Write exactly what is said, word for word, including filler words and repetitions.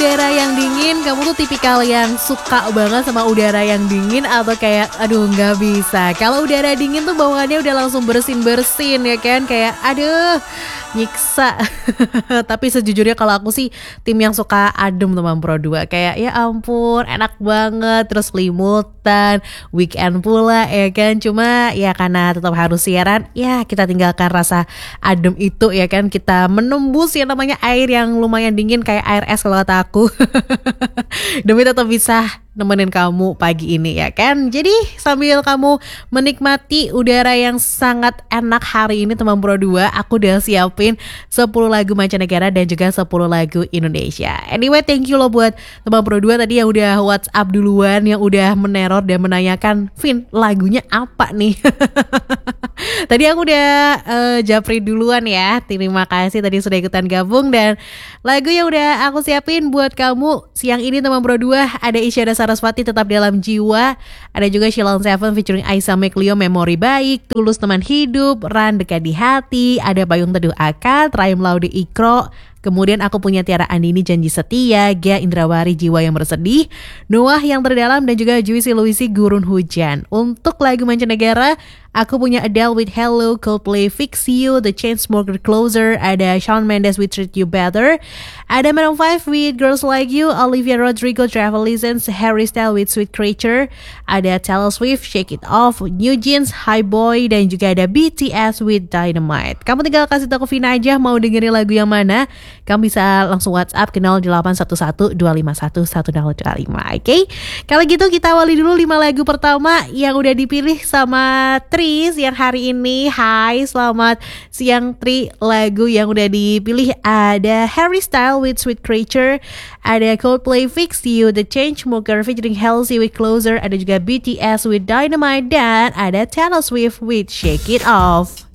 udara yang dingin, kamu tuh tipikal yang suka banget sama udara yang dingin atau kayak aduh nggak bisa. Kalau udara dingin tuh bawaannya udah langsung bersin-bersin ya kan, kayak aduh nyiksa. Tapi sejujurnya kalau aku sih tim yang suka adem teman Pro dua. Kayak ya ampun enak banget, terus limutan, weekend pula ya kan. Cuma ya karena tetap harus siaran, ya kita tinggalkan rasa adem itu ya kan. Kita menembus yang namanya air yang lumayan dingin kayak air es kalau kata aku. Demi tetap bisa nemenin kamu pagi ini ya kan. Jadi sambil kamu menikmati udara yang sangat enak hari ini teman Pro dua, aku udah siapin sepuluh lagu mancanegara dan juga sepuluh lagu Indonesia. Anyway, thank you loh buat teman Pro dua tadi yang udah WhatsApp duluan, yang udah meneror dan menanyakan, Vin lagunya apa nih? Tadi aku udah uh, japri duluan ya. Terima kasih tadi sudah ikutan gabung. Dan lagu yang udah aku siapin buat kamu siang ini teman Pro dua, ada Isyana Sarasvati Tetap Dalam Jiwa, ada juga Shilon Seven featuring Aisa Meklio Memori Baik, Tulus Teman Hidup, Ran Dekat di Hati, ada Payung Teduh Akad, Raim Laude Ikro. Kemudian aku punya Tiara Andini Janji Setia, Gia Indrawari Jiwa Yang Bersedih, Noah Yang Terdalam, dan juga Juicy Luisi Gurun Hujan. Untuk lagu mancanegara, aku punya Adele with Hello, Coldplay Fix You, The Chainsmokers Closer, ada Shawn Mendes with Treat You Better, ada Maroon five with Girls Like You, Olivia Rodrigo Travel License, Harry Styles with Sweet Creature, ada Taylor Swift Shake It Off, New Jeans High Boy, dan juga ada B T S with Dynamite. Kamu tinggal kasih tahu ke Vina aja mau dengerin lagu yang mana. Kamu bisa langsung WhatsApp ke nol delapan satu satu dua lima satu satu nol dua lima. Oke, okay? Kalau gitu kita awali dulu lima lagu pertama yang udah dipilih sama Tris yang hari ini. Hai, selamat siang Tri. Lagu yang udah dipilih ada Harry Styles with Sweet Creature, ada Coldplay Fix You, The Chainsmokers featuring Halsey with Closer, ada juga B T S with Dynamite, dan ada Taylor Swift with Shake It Off.